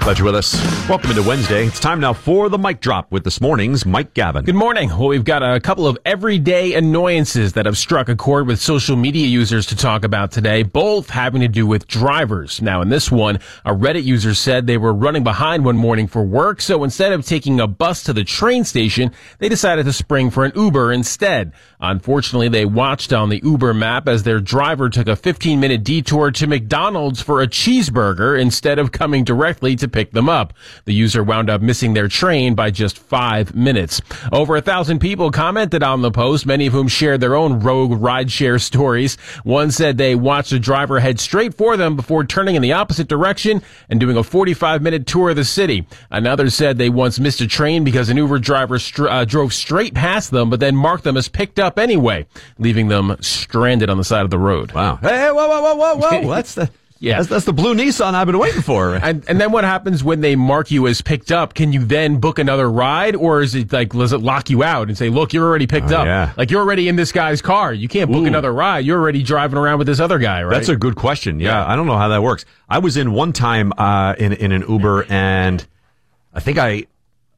Glad you're with us. Welcome into Wednesday. It's time now for the Mic Drop with this morning's Mike Gavin. Good morning. Well, we've got a couple of everyday annoyances that have struck a chord with social media users to talk about today, both having to do with drivers. Now, in this one, a Reddit user said they were running behind one morning for work, so instead of taking a bus to the train station, they decided to spring for an Uber instead. Unfortunately, they watched on the Uber map as their driver took a 15-minute detour to McDonald's for a cheeseburger instead of coming directly to pick them up. The user wound up missing their train by just 5 minutes. Over 1,000 people commented on the post, many of whom shared their own rogue rideshare stories. One said they watched a driver head straight for them before turning in the opposite direction and doing a 45-minute tour of the city. Another said they once missed a train because an Uber driver drove straight past them but then marked them as picked up anyway, leaving them stranded on the side of the road. Wow. Hey, whoa. That's the blue Nissan I've been waiting for. And then what happens when they mark you as picked up? Can you then book another ride, or is it like, does it lock you out and say, look, you're already picked up? Yeah. Like, you're already in this guy's car. You can't book another ride. You're already driving around with this other guy, right? That's a good question. Yeah. I don't know how that works. I was in one time in an Uber, and I think I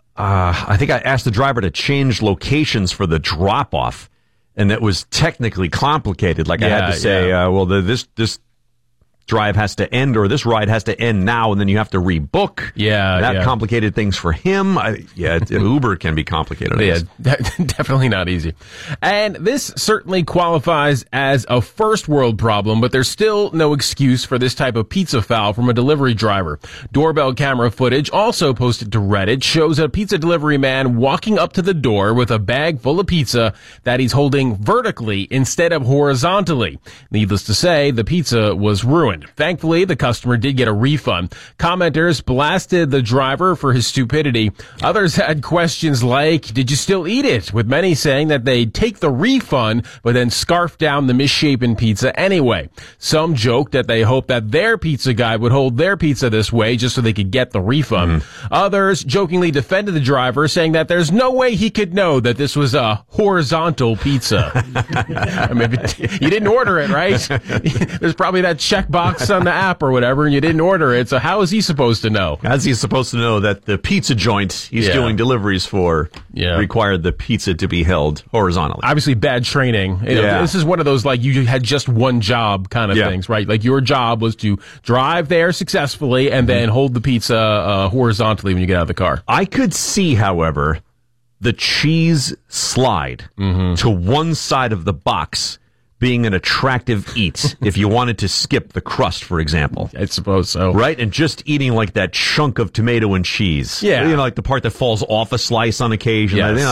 asked the driver to change locations for the drop-off, and that was technically complicated. Like, I had to say, this drive has to end, or this ride has to end now, and then you have to rebook. That complicated things for him. Uber can be complicated. Yeah, definitely not easy. And this certainly qualifies as a first world problem, but there's still no excuse for this type of pizza foul from a delivery driver. Doorbell camera footage, also posted to Reddit, shows a pizza delivery man walking up to the door with a bag full of pizza that he's holding vertically instead of horizontally. Needless to say, the pizza was ruined. Thankfully, the customer did get a refund. Commenters blasted the driver for his stupidity. Others had questions like, did you still eat it? With many saying that they'd take the refund, but then scarf down the misshapen pizza anyway. Some joked that they hoped that their pizza guy would hold their pizza this way just so they could get the refund. Others jokingly defended the driver, saying that there's no way he could know that this was a horizontal pizza. I mean, you didn't order it, right? There's probably that checkbox on the app or whatever, and you didn't order it, so how is he supposed to know? How's he supposed to know that the pizza joint he's doing deliveries for required the pizza to be held horizontally? Obviously bad training. You know, this is one of those, like, you had just one job kind of things, right? Like, your job was to drive there successfully and then hold the pizza horizontally when you get out of the car. I could see, however, the cheese slide to one side of the box being an attractive eat if you wanted to skip the crust, for example. I suppose so. Right? And just eating like that chunk of tomato and cheese. Yeah. You know, like the part that falls off a slice on occasion. Yes.